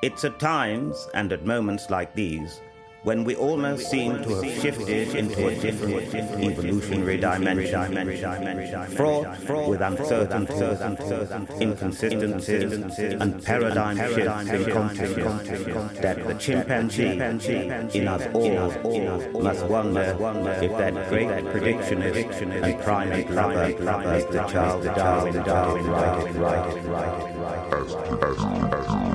It's at times and at moments like these when we almost seem to have shifted into a different evolutionary dimension, fraught with uncertainties, inconsistencies, and paradigm shifts in consciousness, that the chimpanzee in us all must wonder if that great predictionist and primate lover is the Charles Darwin right.